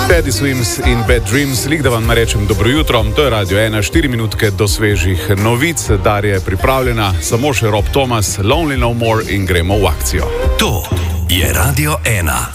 Teddy Swims in Bad Dreams, lik da vam rečem dobro jutro, to je Radio 1, 4 minutke do svežih novic, Darja je pripravljena, samo še Rob Thomas, Lonely No More in gremo v akcijo. To je Radio 1.